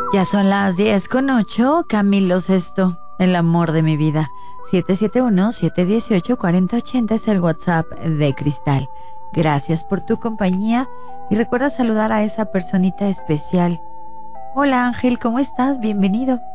Ya son las 10:08. Camilo Sesto, el amor de mi vida. 771-718-4080 es el WhatsApp de Cristal. Gracias por tu compañía y recuerda saludar a esa personita especial. Hola Ángel, ¿cómo estás? Bienvenido.